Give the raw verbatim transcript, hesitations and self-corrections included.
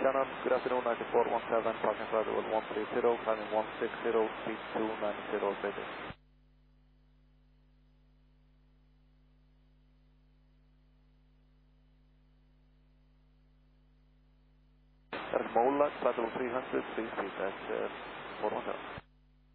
Channel, good afternoon, ninety-four one seven, parking flight level one three zero, climbing one six zero, speed two nine zero, British. That's Mola, flight level three hundred, please, please, that's uh, four one seven.